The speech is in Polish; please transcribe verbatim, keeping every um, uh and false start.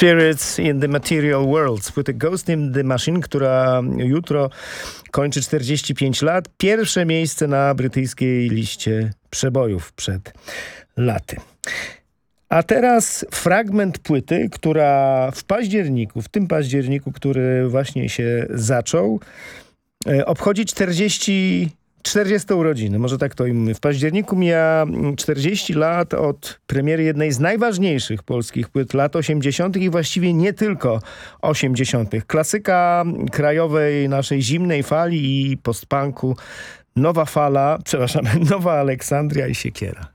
Spirits in the Material World z płyty Ghost in the Machine, która jutro kończy czterdzieści pięć lat. Pierwsze miejsce na brytyjskiej liście przebojów przed laty. A teraz fragment płyty, która w październiku, w tym październiku, który właśnie się zaczął, obchodzi czterdzieści czterdzieste urodziny, może tak to im. W październiku mija czterdzieści lat od premiery jednej z najważniejszych polskich płyt lat osiemdziesiątych i właściwie nie tylko osiemdziesiątych. Klasyka krajowej naszej zimnej fali i postpunku, Nowa Fala, przepraszam, Nowa Aleksandria i Siekiera.